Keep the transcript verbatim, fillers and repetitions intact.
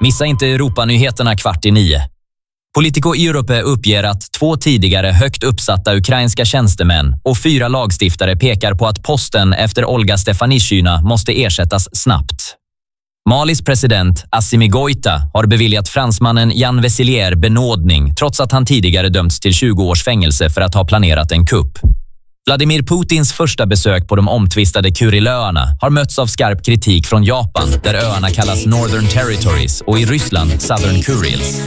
Missa inte Europa-nyheterna kvart i nio. Politico Europe uppger att två tidigare högt uppsatta ukrainska tjänstemän och fyra lagstiftare pekar på att posten efter Olga Stefanishyna måste ersättas snabbt. Malis president Assimi Goita har beviljat fransmannen Jan Vesilier benådning trots att han tidigare dömts till tjugo års fängelse för att ha planerat en kupp. Vladimir Putins första besök på de omtvistade Kurilöarna har mötts av skarp kritik från Japan, där öarna kallas Northern Territories, och i Ryssland Southern Kurils.